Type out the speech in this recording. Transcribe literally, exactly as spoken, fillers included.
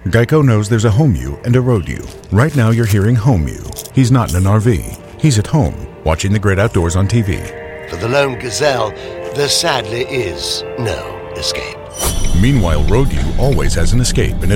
Geico knows there's a home you and a road you. Right now you're hearing home you. He's not in an R V. He's at home, watching the great outdoors on T V. For the lone gazelle, there sadly is no escape. Meanwhile, road you always has an escape, and